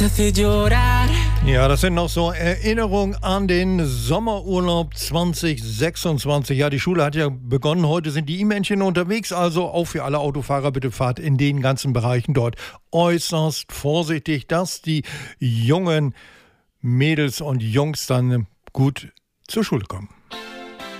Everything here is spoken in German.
Ja, das sind noch so Erinnerungen an den Sommerurlaub 2026. Ja, die Schule hat ja begonnen. Heute sind die E-Männchen unterwegs. Also auch für alle Autofahrer, bitte fahrt in den ganzen Bereichen dort äußerst vorsichtig, dass die jungen Mädels und Jungs dann gut zur Schule kommen.